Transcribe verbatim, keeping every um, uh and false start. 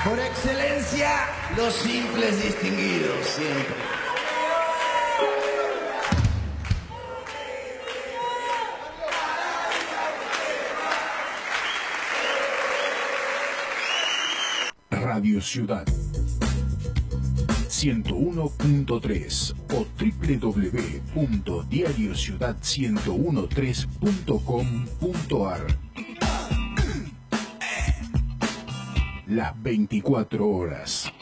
Por excelencia, los simples distinguidos, siempre. Radio Ciudad ciento uno punto tres o doble u doble u doble u punto diario ciudad ciento trece punto com punto ar. Las veinticuatro horas.